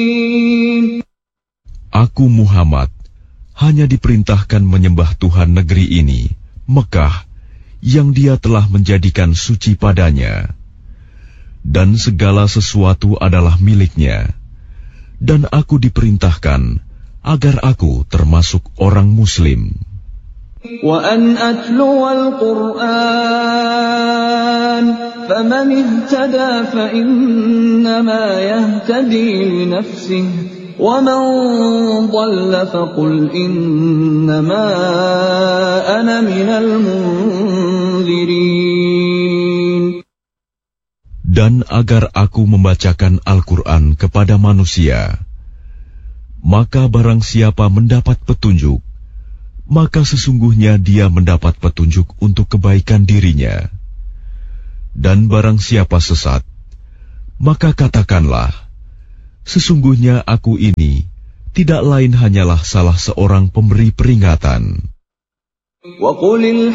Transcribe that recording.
Aku Muhammad hanya diperintahkan menyembah Tuhan negeri ini, Mekah, yang Dia telah menjadikan suci padanya, dan segala sesuatu adalah miliknya. Dan aku diperintahkan agar aku termasuk orang Muslim. وَأَنْ أَتْلُوَ الْقُرْآنَ فَمَنِ اهْتَدَى فَإِنَّمَا يَهْتَدِي لِنَفْسِهِ وَمَنْ ضَلَّ فَقُلْ إِنَّمَا أَنَا مِنَ الْمُنْذِرِينَ. Dan agar aku membacakan Al-Quran kepada manusia, maka barang siapa mendapat petunjuk, maka sesungguhnya dia mendapat petunjuk untuk kebaikan dirinya. Dan barang siapa sesat, maka katakanlah, sesungguhnya aku ini tidak lain hanyalah salah seorang pemberi peringatan.